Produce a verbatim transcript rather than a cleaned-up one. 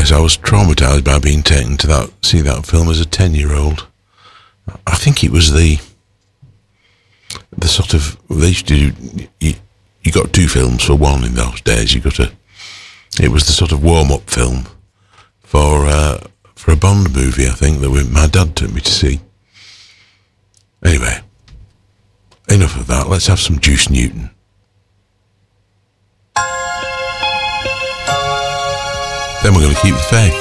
yes, I was traumatised by being taken to that see that film as a ten-year-old. I think it was the the sort of they used to do, you, you got two films for one in those days. You got a it was the sort of warm-up film for uh, for a Bond movie, I think, that we, my dad took me to see. Anyway, enough of that. Let's have some Juice Newton. Then we're going to keep the faith.